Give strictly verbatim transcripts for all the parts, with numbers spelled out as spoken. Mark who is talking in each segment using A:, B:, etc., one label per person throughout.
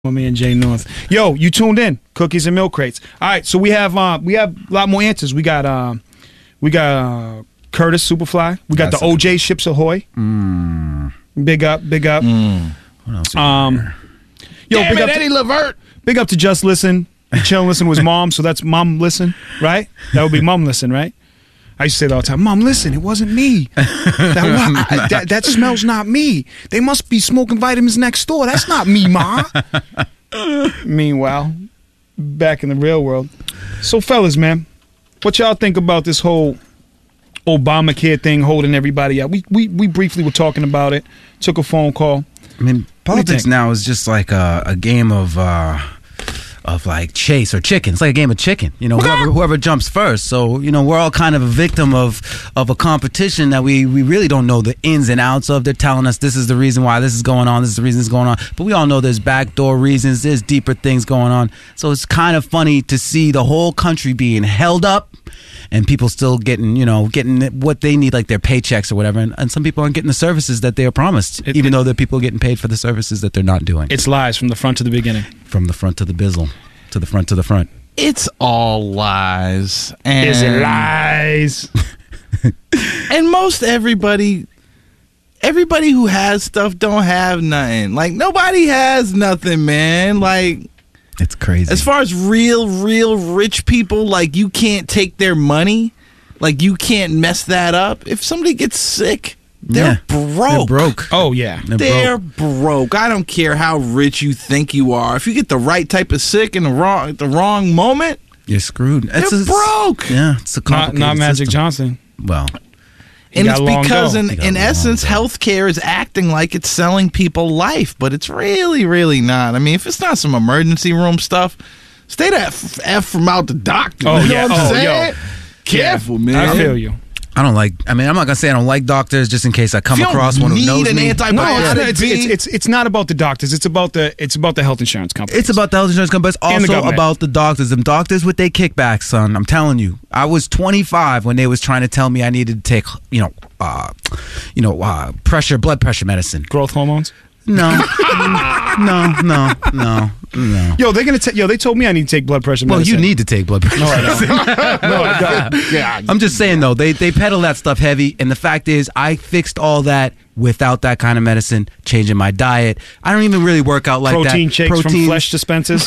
A: My man Jay North. Yo, you tuned in. Cookies and Milk Crates. All right, so we have uh, we have a lot more answers. We got uh, we got uh, Curtis Superfly. We got
B: That's
A: the O J Ships Ahoy.
B: Mm.
A: Big up, big up.
B: Mm. What else?
A: Um, yo,
B: Damn
A: big
B: it,
A: up
B: Eddie
A: to,
B: Levert.
A: Big up to Just Listen. Chill and Listen was Mom, so that's Mom Listen, right? That would be Mom Listen, right? I used to say that all the time. Mom, listen, it wasn't me. That, I, that, that smells not me. They must be smoking vitamins next door. That's not me, Ma. Meanwhile, back in the real world. So, fellas, man, what y'all think about this whole Obamacare thing holding everybody out? We we we briefly were talking about it. Took a phone call.
B: I mean, politics now is just like a, a game of uh, of like chase or chicken. It's like a game of chicken. You know, whoever, whoever jumps first. So, you know, we're all kind of a victim of of a competition that we, we really don't know the ins and outs of. They're telling us this is the reason why this is going on. This is the reason it's going on. But we all know there's backdoor reasons. There's deeper things going on. So it's kind of funny to see the whole country being held up and people still getting, you know, getting what they need, like their paychecks or whatever. And, and some people aren't getting the services that they are promised, it, even it, though the people are getting paid for the services that they're not doing.
A: It's lies from the front to the beginning.
B: From the front to the bizzle, to the front to the front.
C: It's all lies. And
A: Is it lies?
C: And most everybody, everybody who has stuff don't have nothing. Like, nobody has nothing, man. Like,
B: it's crazy.
C: As far as real, real rich people, like, you can't take their money. Like, you can't mess that up. If somebody gets sick, they're
B: yeah.
C: broke.
B: They're broke.
A: Oh, yeah.
C: They're, they're broke. broke. I don't care how rich you think you are. If you get the right type of sick in the wrong, the wrong moment,
B: you're screwed.
C: They're
B: it's a,
C: broke.
B: Yeah, it's a complicated
A: Not, not Magic
B: system.
A: Johnson.
B: Well.
C: And it's because, in, in essence, healthcare is acting like it's selling people life, but it's really, really not. I mean, if it's not some emergency room stuff, stay the F, F from out the doctor.
A: Oh,
C: you know
A: yeah.
C: what I'm
A: Oh,
C: saying?
A: yo.
C: Careful,
A: yeah.
C: man.
A: I feel you.
B: I don't like, I mean, I'm not going to say I don't like doctors just in case I come
C: you
B: across one who knows
C: an
B: me.
C: antibiotic.
A: No, it's, it's, it's, it's not about the doctors. It's about the it's about the health insurance companies.
B: It's about the health insurance companies. It's also about the doctors. Them doctors with their kickbacks, son. I'm telling you. I was twenty-five when they was trying to tell me I needed to take, you know, uh, you know, uh, pressure, blood pressure medicine.
A: Growth hormones?
B: No, no, no, no, no.
A: Yo, they're gonna. T- yo, they told me I need to take blood pressure medicine.
B: Well, you need to take blood pressure.
A: No, I don't. no, I don't.
C: Yeah.
B: I'm just saying though, they they peddle that stuff heavy, and the fact is, I fixed all that without that kind of medicine. Changing my diet. I don't even really work out like
A: Protein
B: that.
A: shakes
B: Protein
A: from flesh dispensers.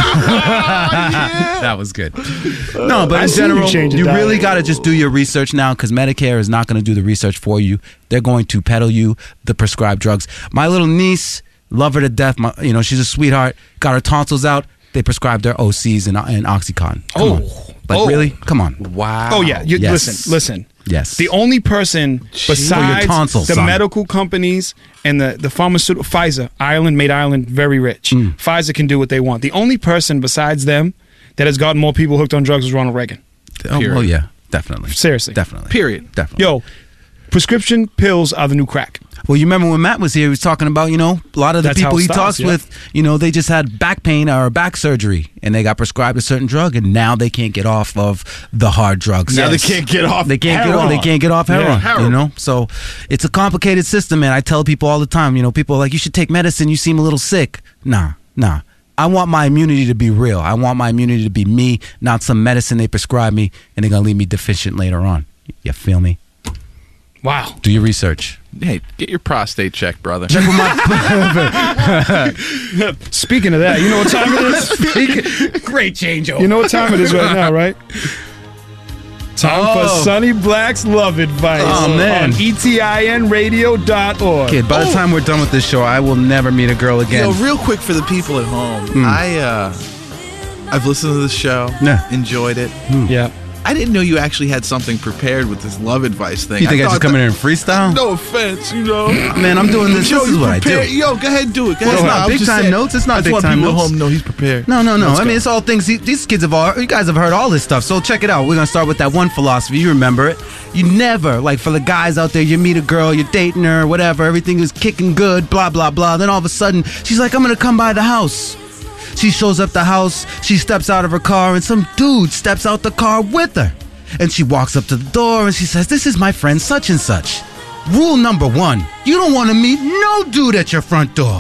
B: That was good. No, but
A: I
B: in
A: seen you
B: general,
A: change
B: you,
A: your diet.
B: really got to just do your research now, because Medicare is not going to do the research for you. They're going to peddle you the prescribed drugs. My little niece, love her to death. My, you know, she's a sweetheart. Got her tonsils out. They prescribed their O Cs and, and Oxycontin. Come
A: Oh.
B: on. Like,
A: Oh.
B: really? Come on.
C: Wow.
A: Oh yeah. You,
B: Yes.
A: Listen, listen.
B: Yes.
A: The only person
B: For your
A: besides
B: tonsils,
A: the
B: son.
A: medical companies and the, the pharmaceutical, Pfizer, Ireland made Ireland very rich.
B: Mm.
A: Pfizer can do what they want. The only person besides them that has gotten more people hooked on drugs is Ronald Reagan.
B: Oh, well, yeah. Definitely.
A: Seriously.
B: Definitely.
C: Period.
B: Definitely.
A: Yo, prescription pills are the new crack.
B: Well, you remember when Matt was here, he was talking about, you know, a lot of the
A: That's
B: people
A: how it
B: he
A: starts,
B: talks
A: yeah.
B: with, you know, they just had back pain or back surgery and they got prescribed a certain drug and now they can't get off of the hard drugs.
C: Now
B: Yes.
C: they can't get off
B: They can't get
C: heroin.
B: off. They can't get off heroin.
A: Yeah,
C: heroin.
B: You know, so it's a complicated system, and I tell people all the time. You know, people are like, you should take medicine. You seem a little sick. Nah, nah. I want my immunity to be real. I want my immunity to be me, not some medicine they prescribe me, and they're gonna leave me deficient later on. You feel me?
A: Wow.
B: Do your research.
C: Hey, get your prostate checked, brother.
B: Check with my.
A: Speaking of that, you know what time it is?
B: Great changeover.
A: You know what time it is right now, right? Time
B: Oh.
A: for Sonny Black's Love Advice
B: Oh, man.
A: on E T I N radio dot org.
B: Kid, by the
C: Oh.
B: time we're done with this show, I will never meet a girl again.
C: Yo, real quick for the people at home,
B: Mm.
C: I uh, I've listened to this show,
B: Yeah.
C: enjoyed it.
A: Yeah.
C: I didn't know you actually had something prepared with this love advice thing.
B: You think I,
C: thought
B: just come
C: that-
B: in here and freestyle?
C: No offense, you know.
B: Man, I'm doing this.
C: Yo,
B: This is
C: you
B: what I do.
C: prepared- Yo, go ahead and do it. Go
B: Well,
C: ahead.
B: it's
C: No,
B: not
C: I was
B: big
C: just
B: time
C: saying-
B: notes. It's not
C: I just
B: big
C: want
B: time
C: people
B: notes.
C: at home to know he's prepared.
B: No, no, no.
C: Let's
B: I mean,
C: go.
B: it's all things. These kids have all. You guys have heard all this stuff. So check it out. We're gonna start with that one philosophy. You remember it. You never, like, for the guys out there, you meet a girl, you're dating her, whatever. Everything is kicking good. Blah blah blah. Then all of a sudden, she's like, "I'm gonna come by the house." She shows up the house. She steps out of her car, and some dude steps out the car with her. And she walks up to the door and she says, "This is my friend such and such." Rule number one, you don't want to meet no dude at your front door.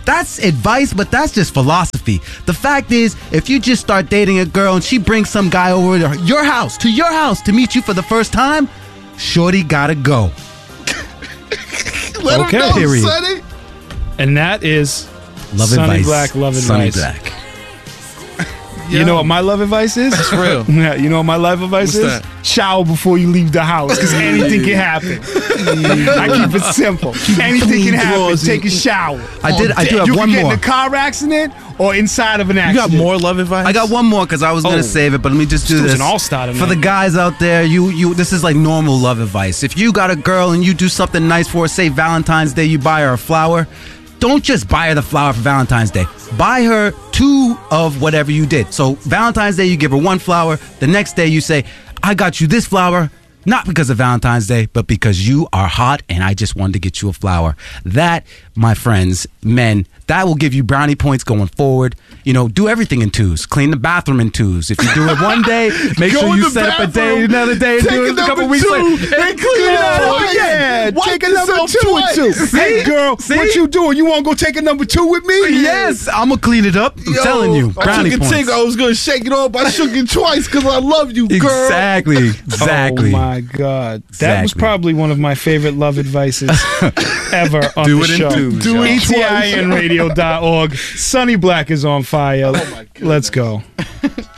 B: That's advice, but that's just philosophy. The fact is, if you just start dating a girl and she brings some guy over to your house, to your house to meet you for the first time, shorty gotta go.
C: Let
A: okay,
C: him go,
A: period.
C: Sonny.
A: And that is
B: love
A: Sonny
B: advice.
A: Black love
B: Sonny
A: advice.
B: Black.
A: You know what my love advice is?
C: It's real.
A: Yeah, you know what my life advice
C: What's
A: is?
C: that?
A: Shower before you leave the house, because anything can happen. I keep it simple. Anything
C: clean
A: can happen.
C: drawers
A: Take a
C: and-
A: shower.
B: I did. I do have
A: You
B: one
A: can get
B: more.
A: in a car accident or inside of an
C: You
A: accident.
C: got more love advice?
B: I got one more because I was gonna
A: Oh.
B: save it, but let me just do
A: This was
B: this
A: an all-star tonight.
B: for the guys out there. You, you. This is like normal love advice. If you got a girl and you do something nice for her, say Valentine's Day, you buy her a flower. Don't just buy her the flower for Valentine's Day. Buy her two of whatever you did. So Valentine's Day, you give her one flower. The next day, you say, "I got you this flower." Not because of Valentine's Day, but because you are hot and I just wanted to get you a flower. That, my friends, men, that will give you brownie points going forward. You know, do everything in twos. Clean the bathroom in twos. If you do it one day, make
C: Go
B: sure
C: in
B: you
C: the
B: set up a day,
C: bathroom,
B: another day, and
C: take
B: do
C: a
B: it a couple
C: number
B: weeks
C: two,
B: later.
C: and clean it up.
A: Oh, yeah.
C: Wipe
A: Take a number
C: yourself
A: two and two.
C: twice.
A: Hey, girl,
B: See?
A: what you doing? You want to go take a number two with me?
B: Yes, I'm going to clean it up. I'm
C: Yo,
B: telling you.
C: I
B: Brownie
C: took a
B: points.
C: ting, I was going to shake it off. I shook it twice because I love you, girl.
B: Exactly. Exactly.
A: Oh, my God. That was
B: Exactly.
A: probably one of my favorite love advices ever on
B: Do
A: the
B: it in
A: show.
B: twos,
C: Do
B: y'all.
C: it
A: E T I N radio dot org. Sonny Black is on fire.
C: Oh, my goodness.
A: Let's go.